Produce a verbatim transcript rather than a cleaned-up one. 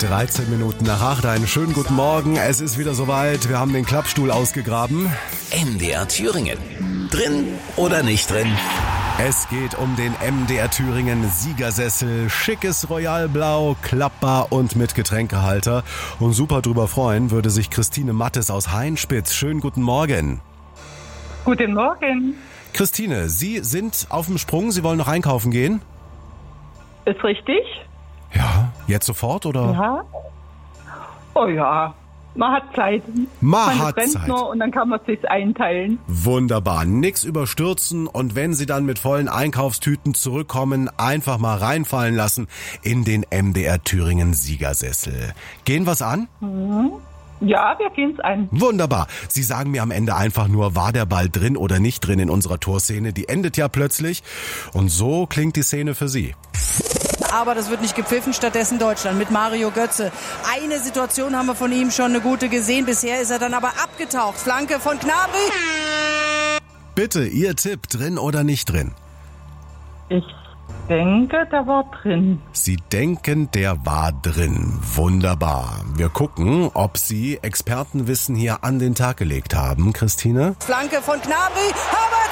dreizehn Minuten nach acht, einen schönen guten Morgen. Es ist wieder soweit, wir haben den Klappstuhl ausgegraben. M D R Thüringen. Drin oder nicht drin? Es geht um den M D R Thüringen Siegersessel. Schickes Royalblau, klappbar und mit Getränkehalter. Und super drüber freuen würde sich Christine Mattes aus Heinspitz. Schönen guten Morgen. Guten Morgen. Christine, Sie sind auf dem Sprung, Sie wollen noch einkaufen gehen? Ist richtig? Ja, jetzt sofort oder? Ja. Oh ja, man hat Zeit. Man man hat Zeit. Nur und dann kann man sich einteilen. Wunderbar, nix überstürzen und wenn Sie dann mit vollen Einkaufstüten zurückkommen, einfach mal reinfallen lassen in den M D R Thüringen Siegersessel. Gehen wir's an? Mhm. Ja, wir gehen's an. Wunderbar. Sie sagen mir am Ende einfach nur, war der Ball drin oder nicht drin in unserer Torszene? Die endet ja plötzlich. Und so klingt die Szene für Sie. Aber das wird nicht gepfiffen, stattdessen Deutschland mit Mario Götze. Eine Situation haben wir von ihm schon eine gute gesehen. Bisher ist er dann aber abgetaucht. Flanke von Gnabry. Bitte, Ihr Tipp, drin oder nicht drin? Ich denke, der war drin. Sie denken, der war drin. Wunderbar. Wir gucken, ob Sie Expertenwissen hier an den Tag gelegt haben, Christine. Flanke von Gnabry. Aber